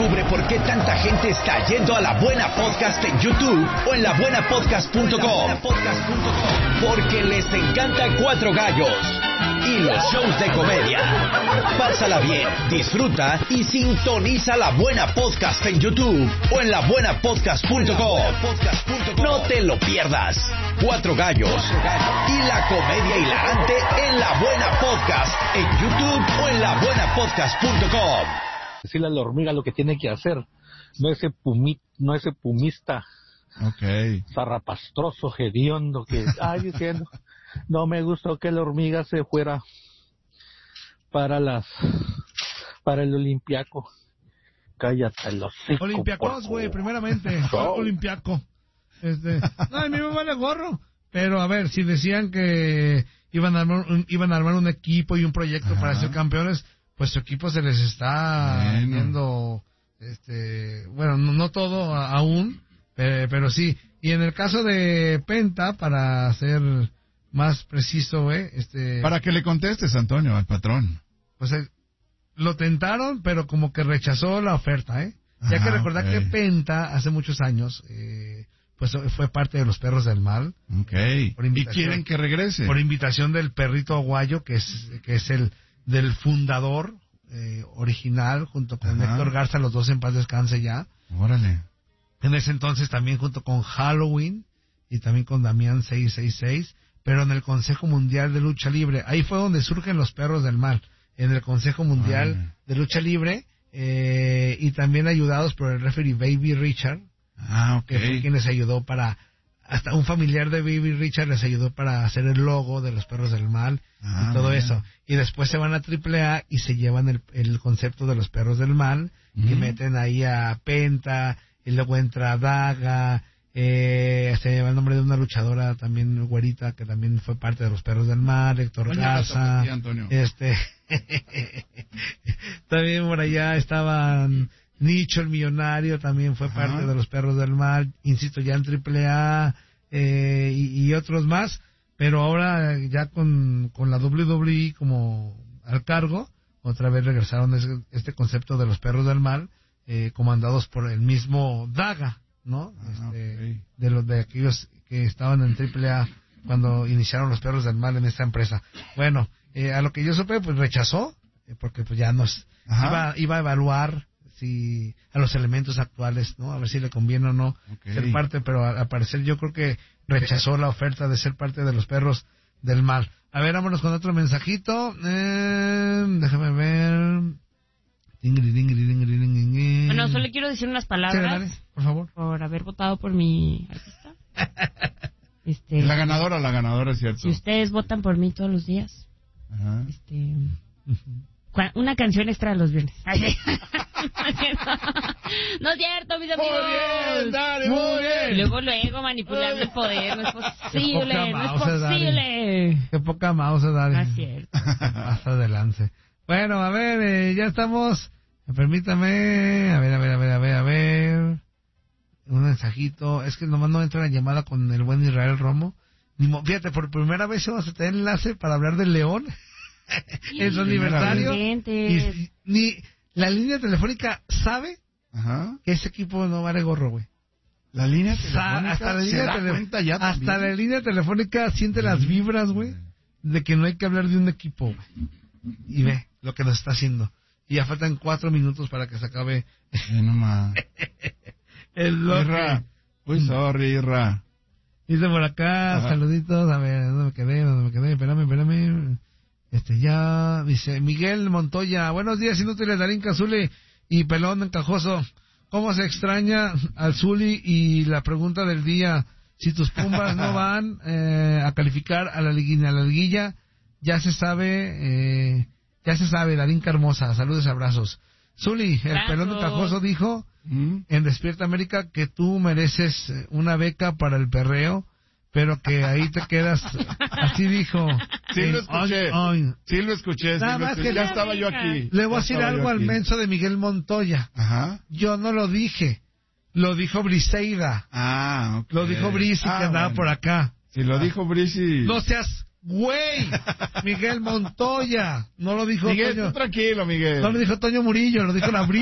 Descubre por qué tanta gente está yendo a La Buena Podcast en YouTube o en labuenapodcast.com. Porque les encanta Cuatro Gallos y los shows de comedia. Pásala bien, disfruta y sintoniza La Buena Podcast en YouTube o en labuenapodcast.com. No te lo pierdas. Cuatro Gallos y la comedia hilarante en La Buena Podcast en YouTube o en labuenapodcast.com. Decirle a la hormiga lo que tiene que hacer, no ese pumista, zarrapastroso, hediondo que diciendo, no me gustó que la hormiga se fuera para el Olimpiaco. Cállate el hocico. Olimpiacos, güey, primeramente. Olimpiaco. No, a mí me vale gorro. Pero a ver, si decían que iban a armar un equipo y un proyecto para ser campeones, pues su equipo se les está viendo, bueno, no todo aún, pero sí. Y en el caso de Penta, para ser más preciso, para que le contestes, Antonio, al patrón. Pues lo tentaron, pero como que rechazó la oferta, Ya que recordar que Penta, hace muchos años, pues fue parte de los Perros del Mal. ¿Y quieren que regrese? Por invitación del perrito aguayo, que es el del fundador original, junto con Héctor Garza, los dos en paz descanse ya. Órale. En ese entonces también junto con Halloween y también con Damián 666, pero en el Consejo Mundial de Lucha Libre. Ahí fue donde surgen los Perros del Mal, en el Consejo Mundial de Lucha Libre, y también ayudados por el referee Baby Richard, que fue quien les ayudó hasta un familiar de Baby Richard les ayudó para hacer el logo de los Perros del Mal y todo eso. Y después se van a AAA y se llevan el concepto de los Perros del Mal y meten ahí a Penta, y luego entra Daga, se lleva el nombre de una luchadora también güerita que también fue parte de los Perros del Mal, Héctor Garza. También por allá estaban Nicho el Millonario, también fue parte de los Perros del Mal, insisto, ya en AAA, y otros más, pero ahora ya con la WWE como al cargo, otra vez regresaron este concepto de los Perros del Mal, comandados por el mismo Daga, ¿no? De aquellos que estaban en AAA cuando iniciaron los Perros del Mal en esta empresa. Bueno, a lo que yo supe, pues rechazó, porque pues ya iba a evaluar a los elementos actuales, ¿no? A ver si le conviene o no ser parte, pero al parecer yo creo que rechazó la oferta de ser parte de los Perros del Mal. A ver, vámonos con otro mensajito. Déjame ver. Bueno, solo quiero decir unas palabras. Dale, por favor. Por haber votado por mi artista. La ganadora es cierto. Si ustedes votan por mí todos los días. Una canción extra de los viernes. No es cierto, mis amigos. Muy bien, dale, muy bien. Y luego manipulando el poder. No es posible. Qué poca mouse, dale. No es cierto. Más adelante. Bueno, a ver, ya estamos. Permítame. A ver. Un mensajito. Es que nomás no entra la llamada con el buen Israel Romo. Fíjate, por primera vez vamos a tener enlace para hablar del León. En su aniversario. Y ni la línea telefónica sabe que ese equipo no vale gorro, güey. La línea telefónica hasta la línea telefónica siente las vibras, güey, de que no hay que hablar de un equipo, güey. Y ve lo que nos está haciendo. Y ya faltan 4 minutos para que se acabe. No más. El bloque. Irra. Uy, sorry, Irra. Dice por acá, saluditos. A ver, ¿dónde me quedé? Espérame. Ya, dice Miguel Montoya, buenos días inútiles, Darín Cazuli y Pelón Encajoso. ¿Cómo se extraña al Zuli? Y la pregunta del día, si tus Pumas no van a calificar a la liguilla, ya se sabe, Darín Carmosa, saludos y abrazos. Zuli, el Pelón Encajoso dijo en Despierta América que tú mereces una beca para el perreo, pero que ahí te quedas, así dijo. Sí lo escuché. Nada más que ya estaba yo aquí. Le voy a decir algo al menso de Miguel Montoya. Yo no lo dije, lo dijo Briseida. Lo dijo Brisi, que andaba por acá. Si lo dijo Brisi. No seas güey, Miguel Montoya. No lo dijo Miguel, Toño. tú tranquilo, Miguel. No lo dijo Toño Murillo, lo dijo la Brisi.